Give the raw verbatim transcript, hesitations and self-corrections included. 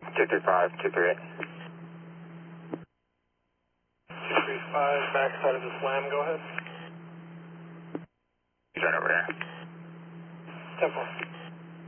two three five, two three eight. two three five, backside of the slam, go ahead. He's right over here. ten four.